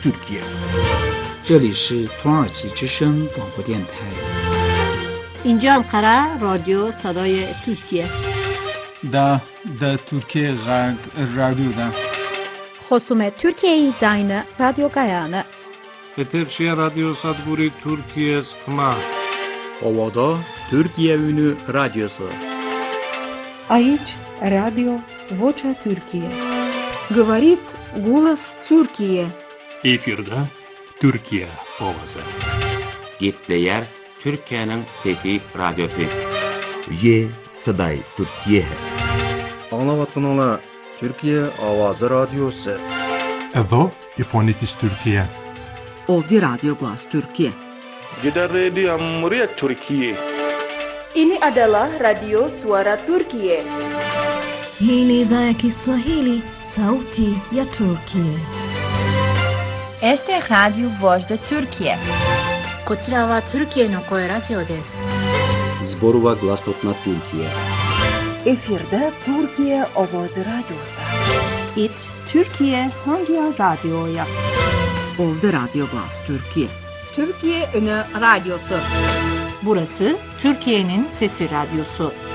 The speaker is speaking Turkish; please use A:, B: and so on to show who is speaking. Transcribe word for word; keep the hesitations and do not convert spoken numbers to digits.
A: Türkiye.
B: 这里是土耳其之声广播电台。
C: اینجا انقره رادیو صدای ترکیه.
D: دا دا Türkiye Radyo'da.
E: خصوم Türkiye'yi zayne radyo gayanı.
F: Eterşehir Radyo Sadburi Türkiye Sıkma.
G: Ovada Türkiye Ünü Radyosu.
H: Aici Radio Vocea Türkiye.
I: Говорит голос Türkiye.
J: Efirde Türkiye Ovası.
K: Gitleyer Türkiye'nin Fethi Radyosu.
L: Ye Saday Türkiye.
M: Anlavatkanala Türkiye Avazı Radyosu.
N: Evo İfonitis Türkiye.
O: Ovdje Radio Glas Türkiye.
P: Gider Radio Muria Türkiye.
Q: Ini adalah Radio Suara Türkiye.
R: Hii ni idhaa ya Kiswahili, Sauti ya Turkiye.
S: Este es Radio Voz de Türkiye.
T: こちらはトルキエの声ラジオです。
G: Zborova Glasotna Türkiye.
U: Efirde Türkiye Avazı Radyosu.
V: It Türkiye Hangi Radyo'ya?
O: Ovdje Radio Glas Türkiye.
C: Türkiye Ünü Radyosu.
W: Burası Türkiye'nin Sesi Radyosu.